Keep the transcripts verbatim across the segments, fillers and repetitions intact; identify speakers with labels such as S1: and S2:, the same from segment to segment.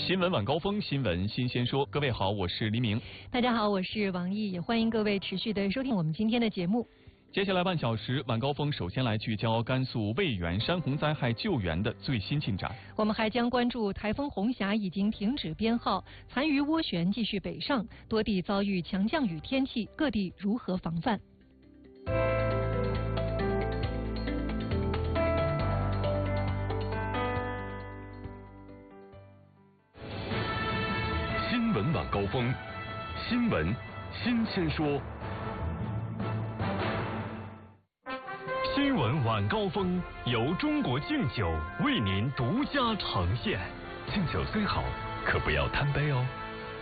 S1: 新闻晚高峰，新闻新鲜说。各位好，我是黎明。
S2: 大家好，我是王毅，也欢迎各位持续的收听我们今天的节目。
S1: 接下来半小时，晚高峰首先来聚焦甘肃渭源山洪灾害救援的最新进展。
S2: 我们还将关注台风红霞已经停止编号，残余涡旋继续北上，多地遭遇强降雨天气，各地如何防范？
S3: 新闻晚高峰，新闻新鲜说。新闻晚高峰由中国敬酒为您独家呈现。敬酒虽好，可不要贪杯哦。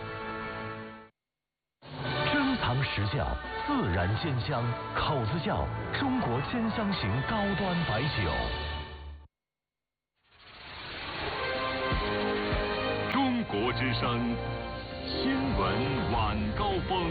S3: 珍藏实窖，自然鲜香，口子窖中国鲜香型高端白酒。中国之声，新闻晚高峰。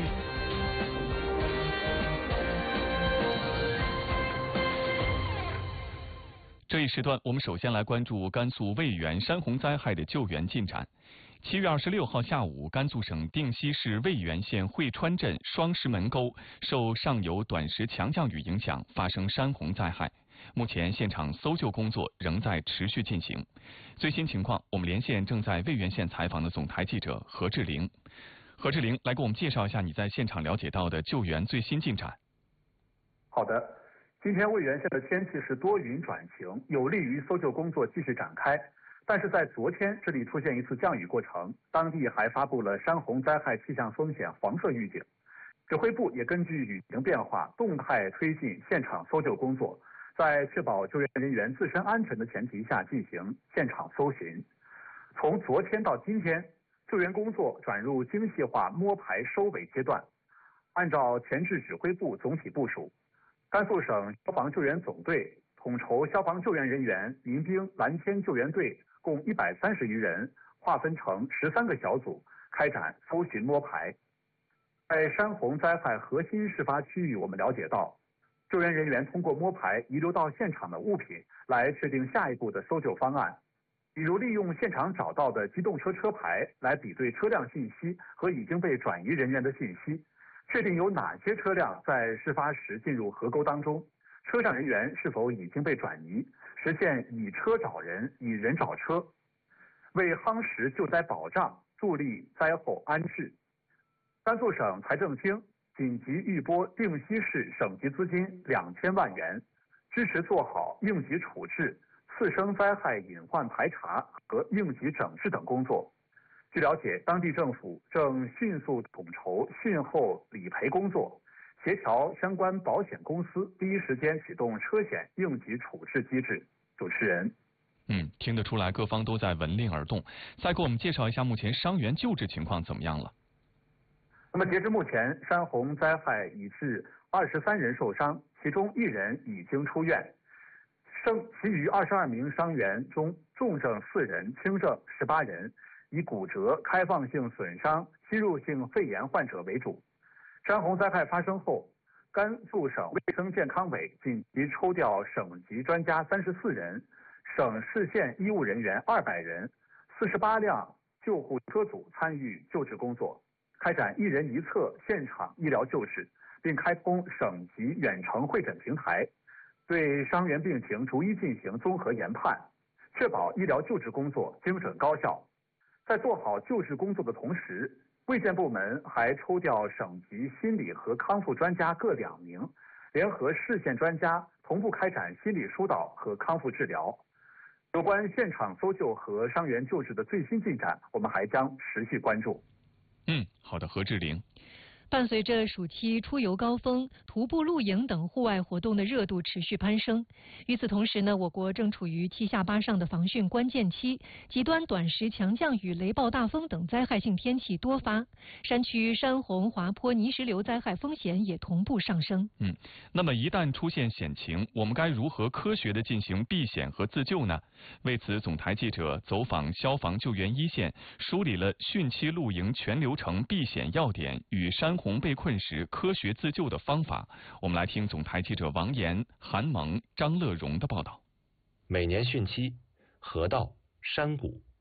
S1: 这一时段，我们首先来关注甘肃渭源山洪灾害的救援进展。七月二十六号下午，甘肃省定西市渭源县会川镇双石门沟受上游短时强降雨影响，发生山洪灾害。目前现场搜救工作仍在持续进行。最新情况，我们连线正在渭源县采访的总台记者何志玲。何志玲，来给我们介绍一下你在现场了解到的救援最新进展。
S4: 好的。今天渭源县的天气是多云转晴，有利于搜救工作继续展开。但是在昨天，这里出现一次降雨过程，当地还发布了山洪灾害气象风险黄色预警。指挥部也根据雨情变化，动态推进现场搜救工作，在确保救援人员自身安全的前提下进行现场搜寻。从昨天到今天，救援工作转入精细化摸排收尾阶段。按照前置指挥部总体部署，甘肃省消防救援总队统筹消防救援人员、民兵、蓝天救援队共一百三十余人，划分成十三个小组，开展搜寻摸排。在山洪灾害核心事发区域，我们了解到，救援人员通过摸排遗留到现场的物品，来确定下一步的搜救方案。比如利用现场找到的机动车车牌来比对车辆信息和已经被转移人员的信息，确定有哪些车辆在事发时进入河沟当中，车上人员是否已经被转移，实现以车找人，以人找车，为夯实救灾保障，助力灾后安置。甘肃省财政厅紧急预拨定西市省级资金两千万元，支持做好应急处置、次生灾害隐患排查和应急整治等工作。据了解，当地政府正迅速统筹汛后理赔工作，协调相关保险公司第一时间启动车险应急处置机制。主持人，
S1: 嗯，听得出来各方都在闻令而动。再给我们介绍一下目前伤员救治情况怎么样了？
S4: 那么截至目前，山洪灾害已致二十三人受伤，其中一人已经出院，剩其余二十二名伤员中，重症四人，轻症十八人。以骨折、开放性损伤、吸入性肺炎患者为主。山洪灾害发生后，甘肃省卫生健康委紧急抽调省级专家三十四人，省市县医务人员二百人，四十八辆救护车组参与救治工作，开展一人一侧现场医疗救治，并开通省级远程会诊平台，对伤员病情逐一进行综合研判，确保医疗救治工作精准高效。在做好救治工作的同时，卫健部门还抽调省级心理和康复专家各两名，联合市县专家同步开展心理疏导和康复治疗。有关现场搜救和伤员救治的最新进展，我们还将持续关注。
S1: 嗯，好的，何志玲。
S2: 伴随着暑期出游高峰，徒步露营等户外活动的热度持续攀升。与此同时呢，我国正处于七下八上的防汛关键期，极端短时强降雨、雷暴大风等灾害性天气多发，山区山洪、滑坡、泥石流灾害风险也同步上升。
S1: 嗯，那么一旦出现险情，我们该如何科学地进行避险和自救呢？为此，总台记者走访消防救援一线，梳理了汛期露营全流程避险要点与山洪被困时科学自救的方法。我们来听总台记者王岩、韩萌、张乐荣的报道。
S5: 每年汛期，河道、山谷、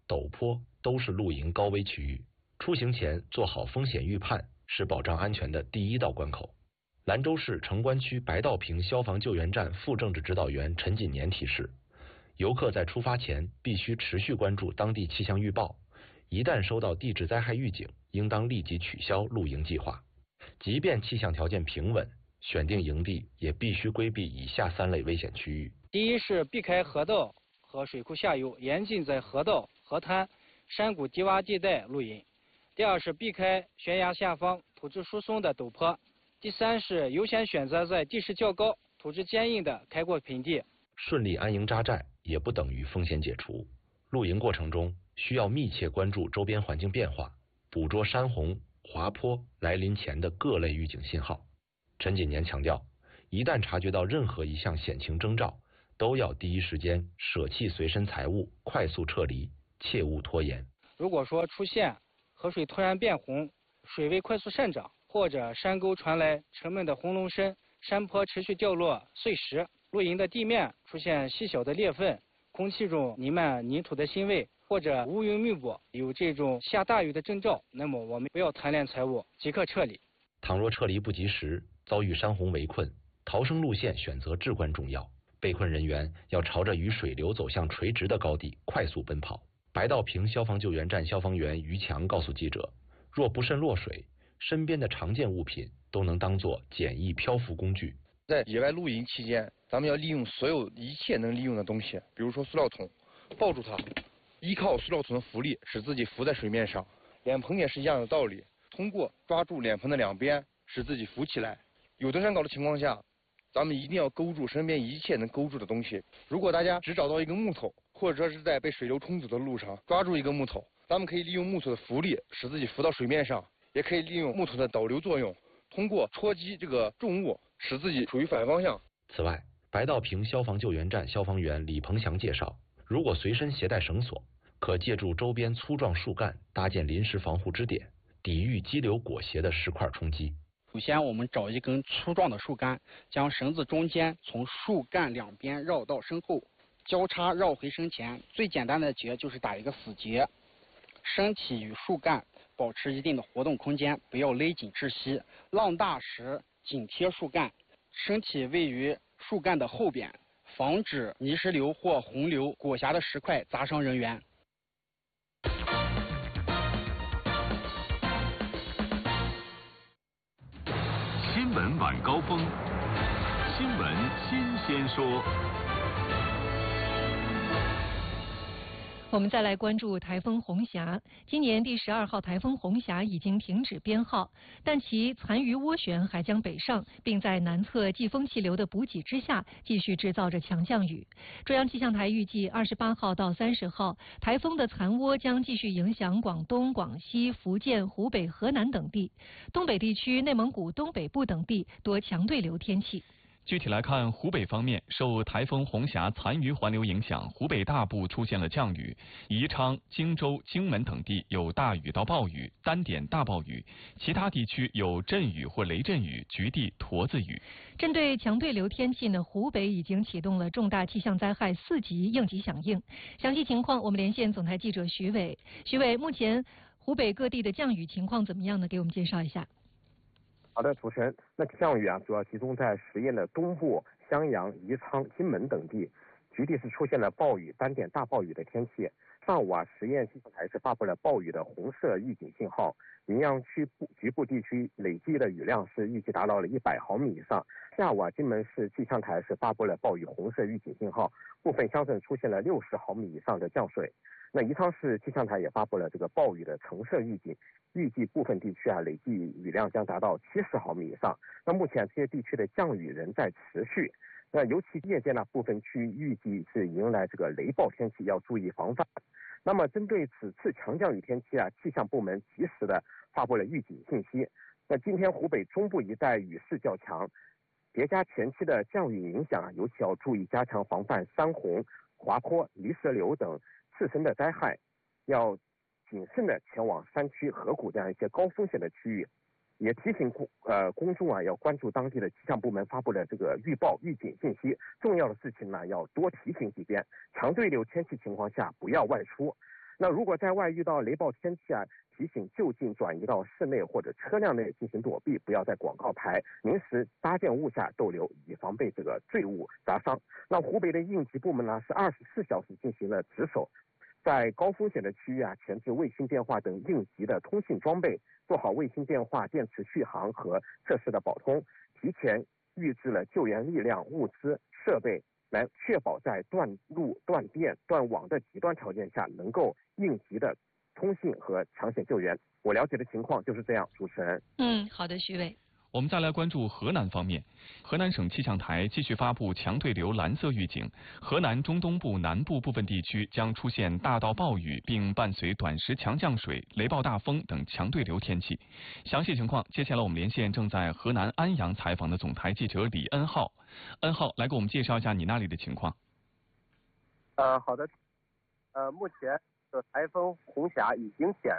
S5: 陡坡都是露营高危区域，出行前做好风险预判是保障安全的第一道关口。兰州市城关区白道坪消防救援站副政治指导员陈锦年提示，游客在出发前必须持续关注当地气象预报，一旦收到地质灾害预警，应当立即取消露营计划。即便气象条件平稳，选定营地也必须规避以下三类危险区域。
S6: 第一是避开河道和水库下游，严禁在河道、河滩、山谷低洼地带露营。第二是避开悬崖下方土质疏松的陡坡。第三是优先选择在地势较高、土质坚硬的开阔平地。
S5: 顺利安营扎寨也不等于风险解除，露营过程中需要密切关注周边环境变化，捕捉山洪、滑坡来临前的各类预警信号。陈锦年强调，一旦察觉到任何一项险情征兆，都要第一时间舍弃随身财物，快速撤离，切勿拖延。
S6: 如果说出现河水突然变红、水位快速上涨，或者山沟传来沉闷的轰隆声，山坡持续掉落碎石，露营的地面出现细小的裂缝，空气中弥漫泥土的腥味，或者乌云密布，有这种下大雨的征兆，那么我们不要贪恋财物，即刻撤离。
S5: 倘若撤离不及时，遭遇山洪围困，逃生路线选择至关重要。被困人员要朝着与水流走向垂直的高地快速奔跑。白道坪消防救援站消防员于强告诉记者，若不慎落水，身边的常见物品都能当作简易漂浮工具。
S7: 在野外露营期间，咱们要利用所有一切能利用的东西，比如说塑料桶，抱住它，依靠塑料桶的浮力使自己浮在水面上。脸盆也是一样的道理，通过抓住脸盆的两边使自己浮起来。有登山稿的情况下，咱们一定要勾住身边一切能勾住的东西。如果大家只找到一根木头，或者说是在被水流冲走的路上抓住一根木头，咱们可以利用木头的浮力使自己浮到水面上，也可以利用木头的导流作用，通过戳击这个重物使自己处于反方向。
S5: 此外，白道坪消防救援站消防员李鹏翔介绍，如果随身携带绳索，可借助周边粗壮树干搭建临时防护支点，抵御激流裹挟的石块冲击。
S8: 首先我们找一根粗壮的树干，将绳子中间从树干两边绕到身后，交叉绕回身前。最简单的结就是打一个死结，身体与树干保持一定的活动空间，不要勒紧窒息。浪大时紧贴树干，身体位于树干的后边，防止泥石流或洪流裹挟的石块砸伤人员。
S3: 新闻晚高峰，新闻新鲜说。
S2: 我们再来关注台风红霞。今年第十二号台风红霞已经停止编号，但其残余涡旋还将北上，并在南侧季风气流的补给之下，继续制造着强降雨。中央气象台预计，二十八号到三十号，台风的残涡将继续影响广东、广西、福建、湖北、河南等地，东北地区、内蒙古东北部等地多强对流天气。
S1: 具体来看，湖北方面受台风红霞残余环流影响，湖北大部出现了降雨，宜昌、荆州、荆门等地有大雨到暴雨、单点大暴雨，其他地区有阵雨或雷阵雨、局地坨子雨。
S2: 针对强对流天气呢，湖北已经启动了重大气象灾害四级应急响应。详细情况，我们连线总台记者徐伟。徐伟，目前湖北各地的降雨情况怎么样呢？给我们介绍一下。
S9: 好的，主持人，那降雨啊，主要集中在十堰的东部、襄阳、宜昌、荆门等地，局地是出现了暴雨、单点大暴雨的天气。上午啊，十堰气象台是发布了暴雨的红色预警信号，云阳区部局部地区累计的雨量是预计达到了一百毫米以上。下午啊，荆门市气象台是发布了暴雨红色预警信号，部分乡镇出现了六十毫米以上的降水。那宜昌市气象台也发布了这个暴雨的橙色预警，预计部分地区啊累计雨量将达到七十毫米以上。那目前这些地区的降雨仍在持续，那尤其夜间呢，部分区预计是迎来这个雷暴天气，要注意防范。那么针对此次强降雨天气啊，气象部门及时的发布了预警信息。那今天湖北中部一带雨势较强，叠加前期的降雨影响啊，尤其要注意加强防范山洪、滑坡、泥石流等自身的灾害，要谨慎的前往山区、河谷这样一些高风险的区域。也提醒公呃公众啊，要关注当地的气象部门发布的这个预报预警信息。重要的事情呢，要多提醒几遍。强对流天气情况下不要外出。 那如果在外遇到雷暴天气啊，提醒就近转移到室内或者车辆内进行躲避，不要在广告牌、临时搭建物下逗留，以防被这个坠物砸伤。那湖北的应急部门呢是二十四小时进行了值守，在高风险的区域啊，前置卫星电话等应急的通信装备，做好卫星电话电池续航和设施的保通，提前预置了救援力量、物资、设备，来确保在断路、断电、断网的极端条件下，能够应急的通信和抢险救援。我了解的情况就是这样，主持人。
S2: 嗯，好的，徐伟。
S1: 我们再来关注河南方面，河南省气象台继续发布强对流蓝色预警，河南中东部南部部分地区将出现大到暴雨，并伴随短时强降水、雷暴大风等强对流天气。详细情况，接下来我们连线正在河南安阳采访的总台记者李恩浩。恩浩，来给我们介绍一下你那里的情况。
S10: 呃，好的，呃，目前的台风红霞已经减